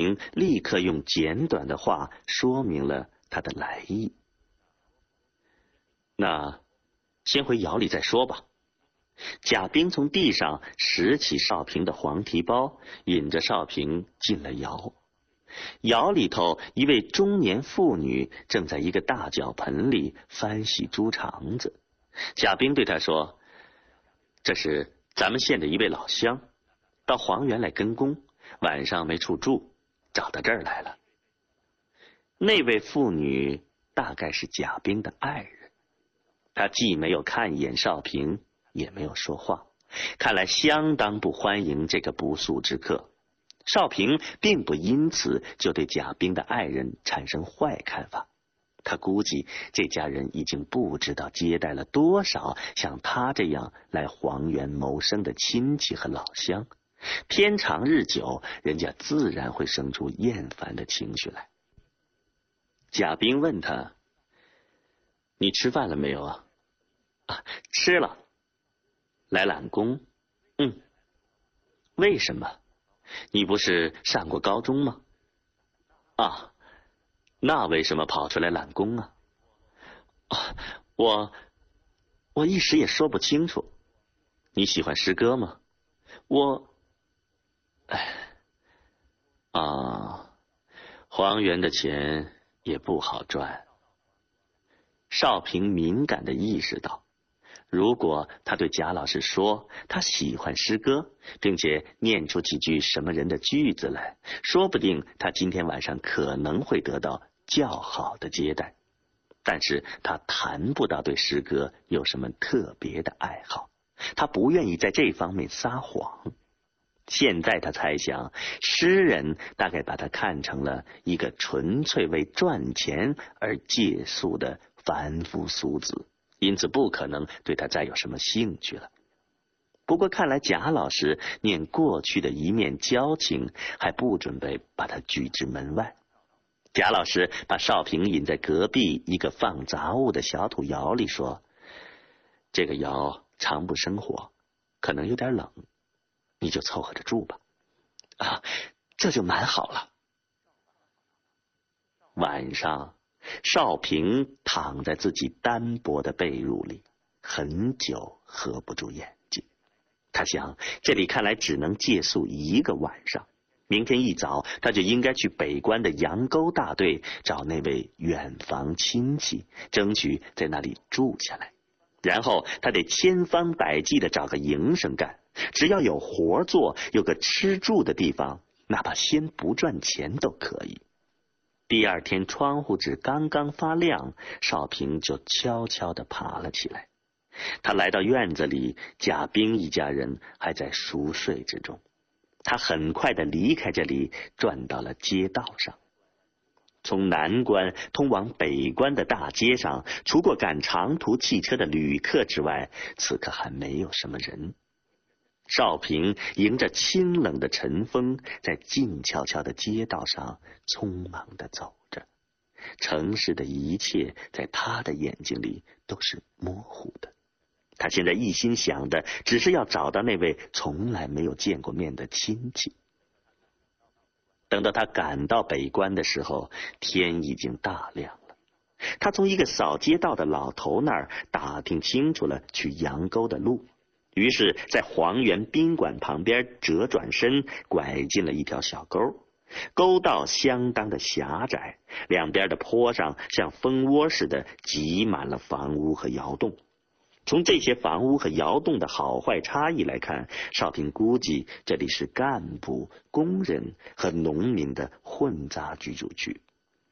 平立刻用简短的话说明了他的来意。那先回窑里再说吧。贾冰从地上拾起少平的黄提包，引着少平进了窑。窑里头，一位中年妇女正在一个大脚盆里翻洗猪肠子。贾冰对她说：“这是咱们县的一位老乡，到黄原来跟工，晚上没处住，找到这儿来了。”那位妇女大概是贾冰的爱人，她既没有看一眼少平，也没有说话，看来相当不欢迎这个不速之客。少平并不因此就对贾冰的爱人产生坏看法，他估计这家人已经不知道接待了多少像他这样来黄原谋生的亲戚和老乡，天长日久，人家自然会生出厌烦的情绪来。贾冰问他：“你吃饭了没有啊？”“吃了。”“来揽工？”“为什么？你不是上过高中吗？”“那为什么跑出来揽工啊？”“我一时也说不清楚。”“你喜欢诗歌吗？”“黄原的钱也不好赚。”少平敏感地意识到，如果他对贾老师说他喜欢诗歌，并且念出几句什么人的句子来，说不定他今天晚上可能会得到较好的接待。但是他谈不到对诗歌有什么特别的爱好，他不愿意在这方面撒谎。现在他猜想，诗人大概把他看成了一个纯粹为赚钱而借宿的凡夫俗子，因此不可能对他再有什么兴趣了。不过看来贾老师念过去的一面交情，还不准备把他拒之门外。贾老师把少平引在隔壁一个放杂物的小土窑里，说：“这个窑常不生火，可能有点冷，你就凑合着住吧。”“这就蛮好了。”晚上，少平躺在自己单薄的被褥里，很久合不住眼睛。他想，这里看来只能借宿一个晚上，明天一早他就应该去北关的杨沟大队找那位远房亲戚，争取在那里住下来。然后他得千方百计地找个营生干，只要有活做，有个吃住的地方，哪怕先不赚钱都可以。第二天窗户纸刚刚发亮，少平就悄悄地爬了起来。他来到院子里，贾冰一家人还在熟睡之中。他很快地离开这里，转到了街道上。从南关通往北关的大街上，除过赶长途汽车的旅客之外，此刻还没有什么人。少平迎着清冷的晨风，在静悄悄的街道上匆忙地走着。城市的一切在他的眼睛里都是模糊的。他现在一心想的只是要找到那位从来没有见过面的亲戚。等到他赶到北关的时候，天已经大亮了。他从一个扫街道的老头那儿打听清楚了去杨沟的路，于是在黄原宾馆旁边折转身，拐进了一条小沟。沟道相当的狭窄，两边的坡上像蜂窝似的挤满了房屋和窑洞。从这些房屋和窑洞的好坏差异来看，少平估计这里是干部、工人和农民的混杂居住区。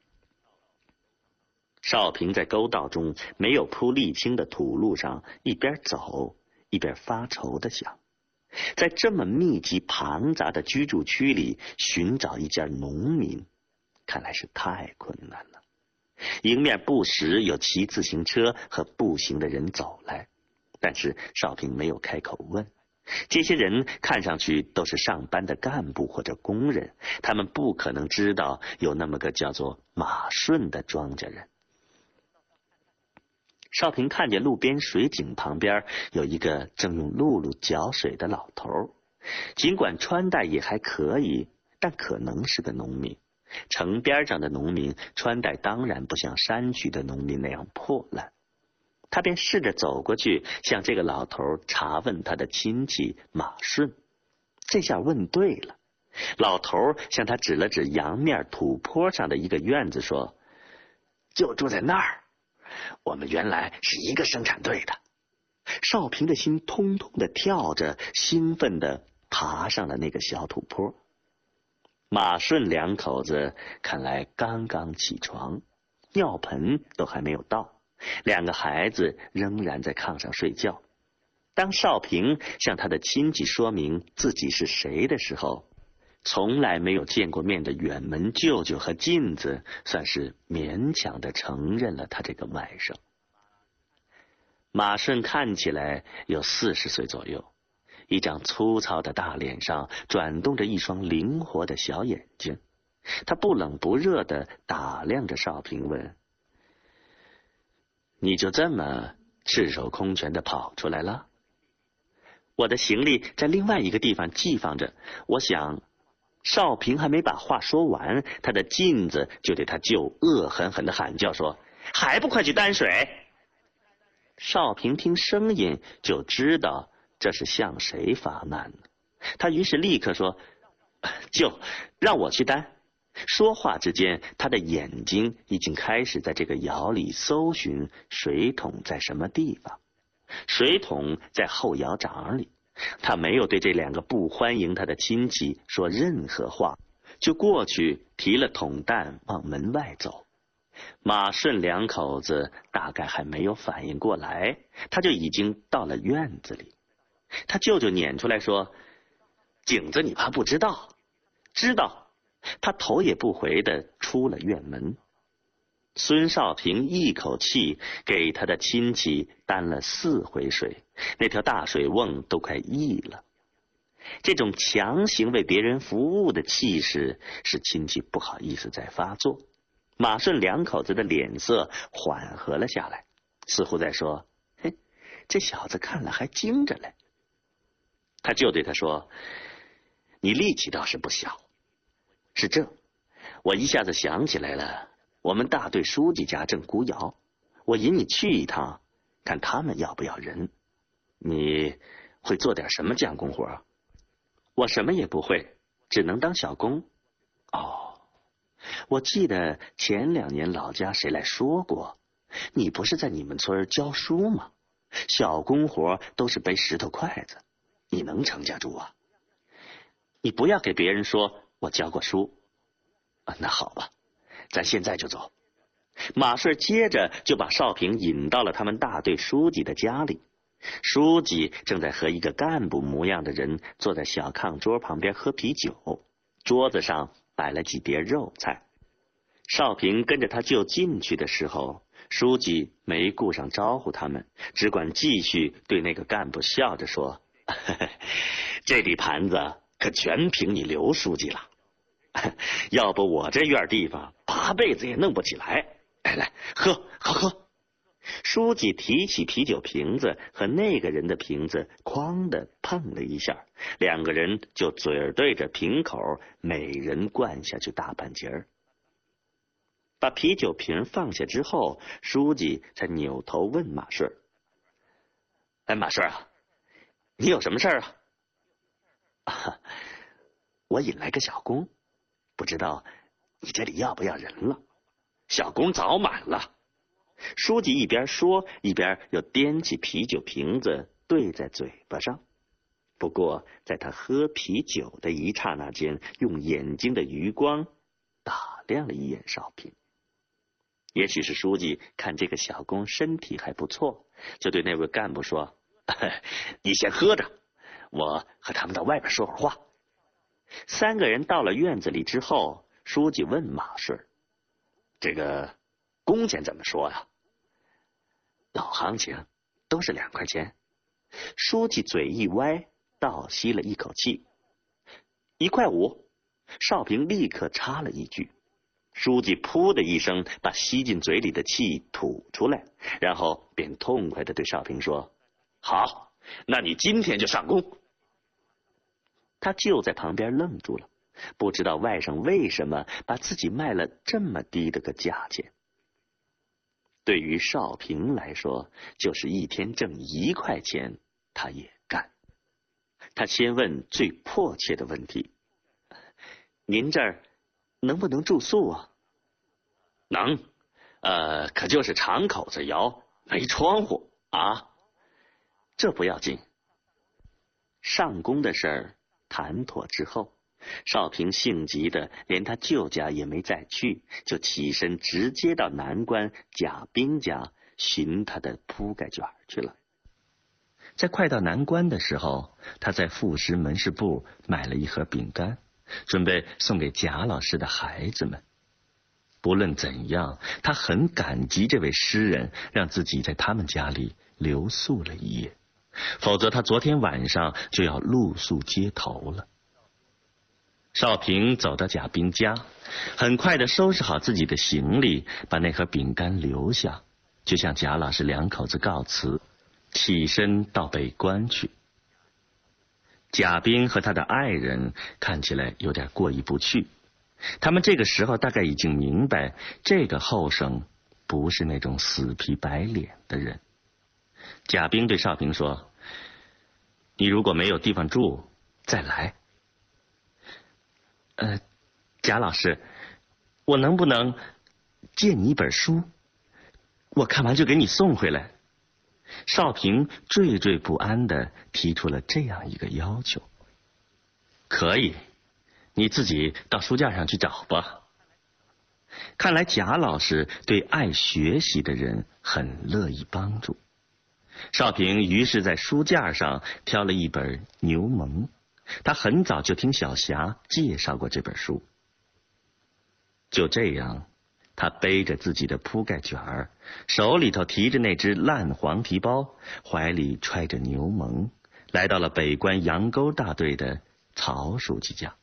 少平在沟道中没有铺沥青的土路上一边走一边发愁地想，在这么密集庞杂的居住区里寻找一家农民，看来是太困难了。迎面不时有骑自行车和步行的人走来，但是少平没有开口问。这些人看上去都是上班的干部或者工人，他们不可能知道有那么个叫做马顺的庄稼人。少平看见路边水井旁边有一个正用辘轳搅水的老头，尽管穿戴也还可以， 但可能是个农民。城边上的农民穿戴当然不像山区的农民那样破烂。他便试着走过去，向这个老头查问他的亲戚马顺。这下问对了，老头向他指了指阳面土坡上的一个院子，说：“就住在那儿，我们原来是一个生产队的。”少平的心通通的跳着，兴奋的爬上了那个小土坡。马顺两口子看来刚刚起床，尿盆都还没有到，两个孩子仍然在炕上睡觉。当少平向他的亲戚说明自己是谁的时候，从来没有见过面的远门舅舅和镜子算是勉强的承认了他这个外甥。马顺看起来有40岁左右，一张粗糙的大脸上转动着一双灵活的小眼睛。他不冷不热地打量着少平，问：“你就这么赤手空拳地跑出来了？”“我的行李在另外一个地方寄放着，我想……”少平还没把话说完，他的镜子就对他舅恶狠狠地喊叫说：“还不快去担水！”少平听声音就知道这是向谁发难呢，他于是立刻说：“舅，让我去担。”说话之间，他的眼睛已经开始在这个窑里搜寻水桶在什么地方。水桶在后窑长里。他没有对这两个不欢迎他的亲戚说任何话，就过去提了桶担往门外走。马顺两口子大概还没有反应过来，他就已经到了院子里。他舅舅撵出来说：“景子，你怕不知道？”“知道。”他头也不回地出了院门。孙少平一口气给他的亲戚担了4回水，那条大水瓮都快溢了。这种强行为别人服务的气势使亲戚不好意思再发作。马顺两口子的脸色缓和了下来，似乎在说：“嘿，这小子看了还精着嘞。”他就对他说：“你力气倒是不小。是这，我一下子想起来了，我们大队书记家正估窑，我引你去一趟，看他们要不要人。你会做点什么匠工活？”“我什么也不会，只能当小工。”“哦，我记得前2年老家谁来说过，你不是在你们村教书吗？小工活都是背石头筷子，你能撑家住啊？你不要给别人说我教过书。”“那好吧，咱现在就走。”马顺接着就把少平引到了他们大队书记的家里。书记正在和一个干部模样的人坐在小炕桌旁边喝啤酒，桌子上摆了几碟肉菜。少平跟着他舅进去的时候，书记没顾上招呼他们，只管继续对那个干部笑着说：“这里盘子可全凭你刘书记了，要不我这院地方8辈子也弄不起来。来，喝，好喝。”书记提起啤酒瓶子和那个人的瓶子，哐的碰了一下，两个人就嘴儿对着瓶口，每人灌下去大半截儿。把啤酒瓶放下之后，书记才扭头问马顺：“哎，马顺啊，你有什么事儿啊？”“啊，我引来个小工，不知道你这里要不要人了？”“小工早满了。”书记一边说，一边又掂起啤酒瓶子对在嘴巴上。不过在他喝啤酒的一刹那间，用眼睛的余光打量了一眼少平。也许是书记看这个小工身体还不错，就对那位干部说：“你先喝着，我和他们到外边说会儿话。”3个人到了院子里之后，书记问马顺：“这个工钱怎么说呀？”“老行情，都是2块钱。”书记嘴一歪，倒吸了一口气。“1块5。”少平立刻插了一句。书记噗的一声把吸进嘴里的气吐出来，然后便痛快地对少平说：“好，那你今天就上工。”他就在旁边愣住了， 不知道外甥为什么把自己卖了这么低的个价钱。对于少平来说，就是一天挣1块钱，他也干。他先问最迫切的问题：您这儿能不能住宿啊？能，可就是长口子窑，没窗户啊。这不要紧。上工的事儿谈妥之后，少平性急的连他舅家也没再去，就起身直接到南关贾冰家寻他的铺盖卷去了。在快到南关的时候，他在副食门市部买了一盒饼干，准备送给贾老师的孩子们。不论怎样，他很感激这位诗人让自己在他们家里留宿了一夜，否则他昨天晚上就要露宿街头了。少平走到贾冰家，很快的收拾好自己的行李，把那盒饼干留下，就向贾老师2口子告辞，起身到北关去。贾冰和他的爱人看起来有点过意不去，他们这个时候大概已经明白，这个后生不是那种死皮白脸的人。贾冰对少平说：你如果没有地方住，再来。贾老师，我能不能借你一本书？我看完就给你送回来。少平惴惴不安地提出了这样一个要求。可以，你自己到书架上去找吧。看来贾老师对爱学习的人很乐意帮助。少平于是在书架上挑了一本《牛虻》，他很早就听小霞介绍过这本书。就这样，他背着自己的铺盖卷儿，手里头提着那只烂黄皮包，怀里揣着《牛虻》，来到了北关杨沟大队的曹书记家。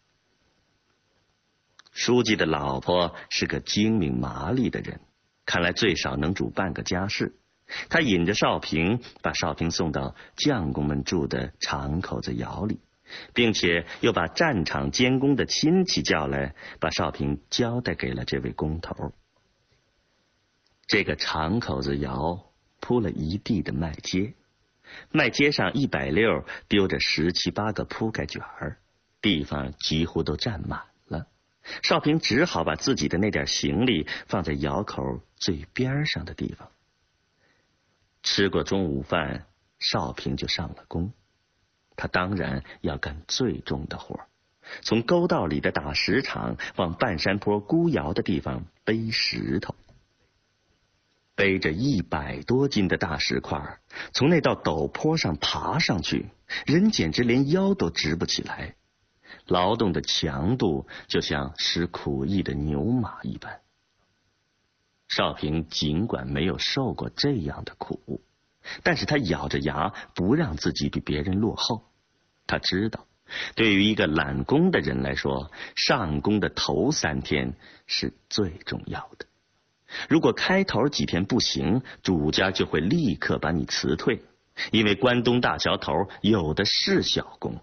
书记的老婆是个精明麻利的人，看来最少能煮半个家事。他引着少平，把少平送到将工们住的长口子窑里，并且又把战场监工的亲戚叫来，把少平交代给了这位工头。这个长口子窑铺了一地的麦秸，麦秸上100溜丢着17、18个铺盖卷儿，地方几乎都占满了。少平只好把自己的那点行李放在窑口最边上的地方。吃过中午饭，少平就上了工。他当然要干最重的活，从沟道里的打石场往半山坡孤窑的地方背石头。背着100多斤的大石块，从那道陡坡上爬上去，人简直连腰都直不起来。劳动的强度就像使苦役的牛马一般。少平尽管没有受过这样的苦，但是他咬着牙不让自己比别人落后。他知道，对于一个揽工的人来说，上工的头3天是最重要的。如果开头几天不行，主家就会立刻把你辞退，因为关东大桥头有的是小工。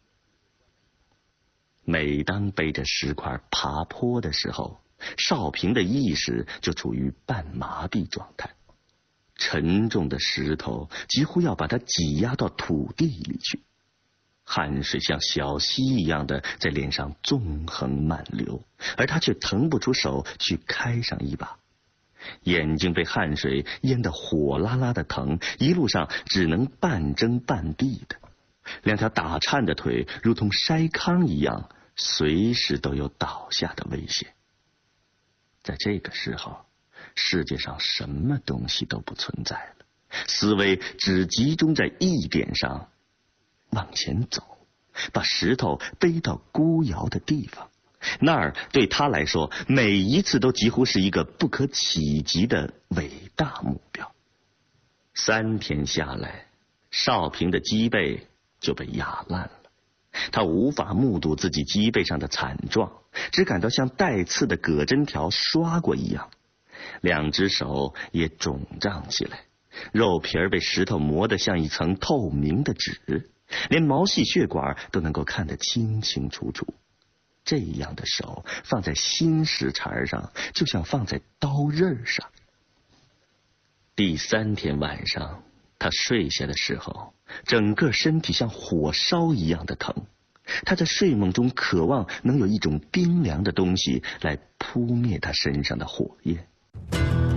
每当背着石块爬坡的时候，少平的意识就处于半麻痹状态，沉重的石头几乎要把他挤压到土地里去，汗水像小溪一样的在脸上纵横漫流，而他却腾不出手去开上一把。眼睛被汗水淹得火辣辣的疼，一路上只能半睁半闭的，2条打颤的腿如同筛糠一样，随时都有倒下的危险。在这个时候，世界上什么东西都不存在了，思维只集中在一点上，往前走，把石头背到孤窑的地方。那儿对他来说，每一次都几乎是一个不可企及的伟大目标。3天下来，少平的脊背就被压烂了。他无法目睹自己脊背上的惨状，只感到像带刺的葛针条刷过一样，2只手也肿胀起来，肉皮儿被石头磨得像一层透明的纸，连毛细血管都能够看得清清楚楚。 这样的手放在心石茬上，就像放在刀刃上。第3天晚上，他睡下的时候，整个身体像火烧一样的疼。他在睡梦中渴望能有一种冰凉的东西来扑灭他身上的火焰。